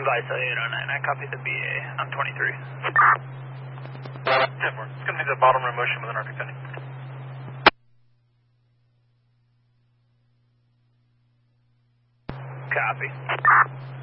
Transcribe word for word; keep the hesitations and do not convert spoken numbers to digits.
Advise eight oh nine, I copy the B A. I'm twenty-three. ten four. It's going to be the bottom rim motion within Arctic County. Copy.